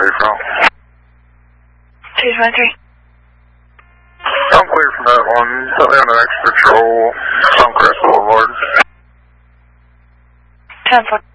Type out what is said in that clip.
223 from? 223. I'm clear from that one. Put me on the next patrol, Suncrest Boulevard. 10-4.